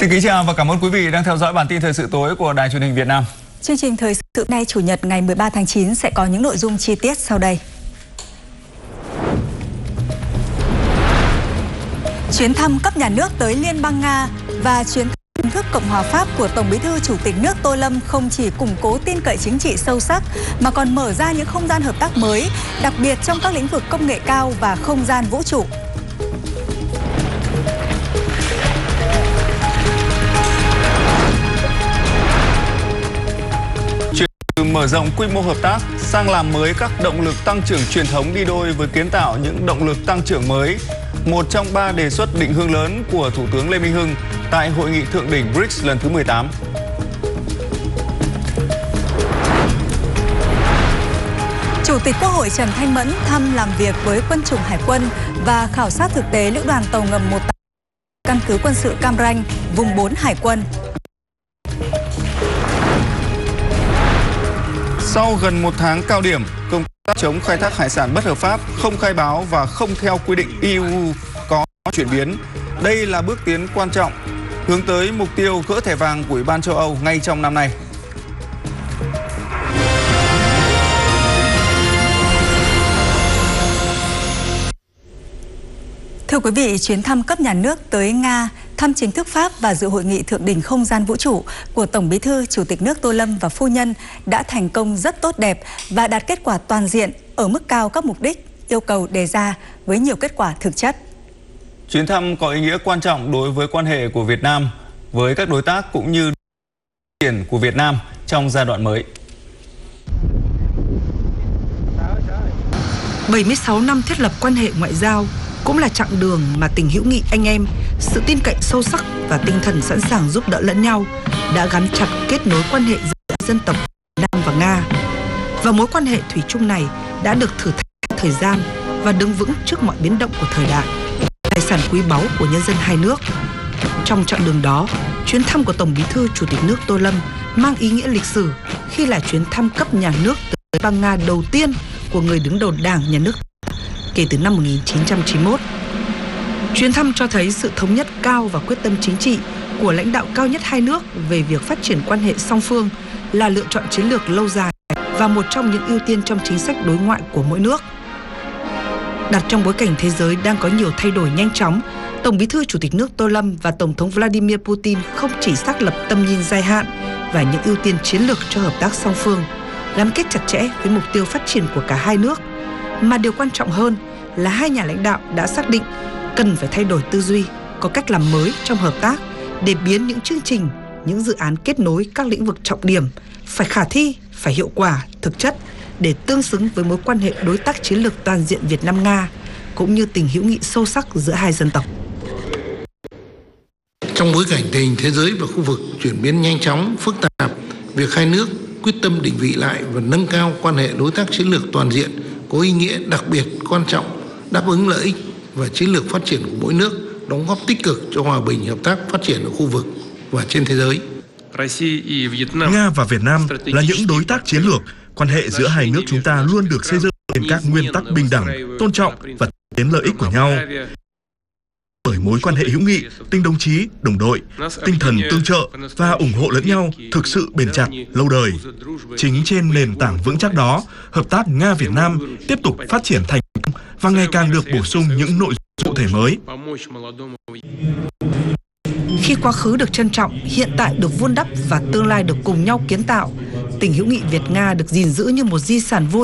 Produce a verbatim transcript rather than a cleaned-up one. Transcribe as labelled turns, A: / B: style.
A: Xin kính chào và cảm ơn quý vị đang theo dõi bản tin thời sự tối của Đài Truyền hình Việt Nam.
B: Chương trình thời sự nay Chủ nhật ngày mười ba tháng chín sẽ có những nội dung chi tiết sau đây. Chuyến thăm cấp nhà nước tới Liên bang Nga và chuyến thăm chính thức Cộng hòa Pháp của Tổng Bí thư Chủ tịch nước Tô Lâm không chỉ củng cố tin cậy chính trị sâu sắc mà còn mở ra những không gian hợp tác mới, đặc biệt trong các lĩnh vực công nghệ cao và không gian vũ trụ.
A: Mở rộng quy mô hợp tác sang làm mới các động lực tăng trưởng truyền thống đi đôi với kiến tạo những động lực tăng trưởng mới, một trong ba đề xuất định hướng lớn của Thủ tướng Lê Minh Hưng tại Hội nghị Thượng đỉnh bê rê i xê lần thứ mười tám.
B: Chủ tịch Quốc hội Trần Thanh Mẫn thăm làm việc với quân chủng Hải quân và khảo sát thực tế lữ đoàn tàu ngầm một tám căn cứ quân sự Cam Ranh, vùng bốn Hải quân.
A: Sau gần một tháng cao điểm, công tác chống khai thác hải sản bất hợp pháp, không khai báo và không theo quy định e u có chuyển biến. Đây là bước tiến quan trọng, hướng tới mục tiêu gỡ thẻ vàng của Ủy ban châu Âu ngay trong năm nay.
B: Thưa quý vị, chuyến thăm cấp nhà nước tới Nga, thăm chính thức Pháp và dự hội nghị thượng đỉnh không gian vũ trụ của Tổng Bí thư Chủ tịch nước Tô Lâm và phu nhân đã thành công rất tốt đẹp và đạt kết quả toàn diện ở mức cao các mục đích, yêu cầu đề ra với nhiều kết quả thực chất.
A: Chuyến thăm có ý nghĩa quan trọng đối với quan hệ của Việt Nam với các đối tác cũng như phát triển của Việt Nam trong giai đoạn mới.
C: bảy mươi sáu năm thiết lập quan hệ ngoại giao cũng là chặng đường mà tình hữu nghị anh em, sự tin cậy sâu sắc và tinh thần sẵn sàng giúp đỡ lẫn nhau đã gắn chặt kết nối quan hệ giữa dân tộc Việt Nam và Nga. Và mối quan hệ thủy chung này đã được thử thách thời gian và đứng vững trước mọi biến động của thời đại, tài sản quý báu của nhân dân hai nước. Trong chặng đường đó, chuyến thăm của Tổng Bí thư Chủ tịch nước Tô Lâm mang ý nghĩa lịch sử khi là chuyến thăm cấp nhà nước tới bang Nga đầu tiên của người đứng đầu Đảng, Nhà nước kể từ năm một nghìn chín trăm chín mươi mốt. Chuyến thăm cho thấy sự thống nhất cao và quyết tâm chính trị của lãnh đạo cao nhất hai nước về việc phát triển quan hệ song phương là lựa chọn chiến lược lâu dài và một trong những ưu tiên trong chính sách đối ngoại của mỗi nước. Đặt trong bối cảnh thế giới đang có nhiều thay đổi nhanh chóng, Tổng Bí thư Chủ tịch nước Tô Lâm và Tổng thống Vladimir Putin không chỉ xác lập tầm nhìn dài hạn và những ưu tiên chiến lược cho hợp tác song phương, gắn kết chặt chẽ với mục tiêu phát triển của cả hai nước, mà điều quan trọng hơn là hai nhà lãnh đạo đã xác định cần phải thay đổi tư duy, có cách làm mới trong hợp tác để biến những chương trình, những dự án kết nối các lĩnh vực trọng điểm phải khả thi, phải hiệu quả, thực chất để tương xứng với mối quan hệ đối tác chiến lược toàn diện Việt Nam-Nga cũng như tình hữu nghị sâu sắc giữa hai dân tộc.
D: Trong bối cảnh tình hình thế giới và khu vực chuyển biến nhanh chóng, phức tạp, việc hai nước quyết tâm định vị lại và nâng cao quan hệ đối tác chiến lược toàn diện có ý nghĩa đặc biệt quan trọng, đáp ứng lợi ích và chiến lược phát triển của mỗi nước, đóng góp tích cực cho hòa bình, hợp tác, phát triển ở khu vực và trên thế giới.
E: Nga và Việt Nam là những đối tác chiến lược. Quan hệ giữa hai nước chúng ta luôn được xây dựng trên các nguyên tắc bình đẳng, tôn trọng và tiến lợi ích của nhau. Bởi mối quan hệ hữu nghị, tình đồng chí, đồng đội, tinh thần tương trợ và ủng hộ lẫn nhau thực sự bền chặt, lâu đời. Chính trên nền tảng vững chắc đó, hợp tác Nga-Việt Nam tiếp tục phát triển thành công và ngày càng được bổ sung những nội dung cụ thể mới.
C: Khi quá khứ được trân trọng, hiện tại được vun đắp và tương lai được cùng nhau kiến tạo, tình hữu nghị Việt-Nga được gìn giữ như một di sản vô